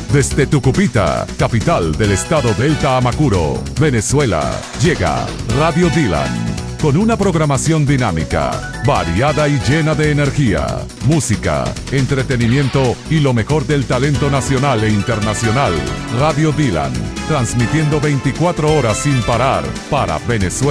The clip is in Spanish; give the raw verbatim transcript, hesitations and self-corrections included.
Desde Tucupita, capital del estado Delta Amacuro, Venezuela, llega Radio Dylan. Con una programación dinámica, variada y llena de energía, música, entretenimiento y lo mejor del talento nacional e internacional. Radio Dylan, transmitiendo veinticuatro horas sin parar para Venezuela.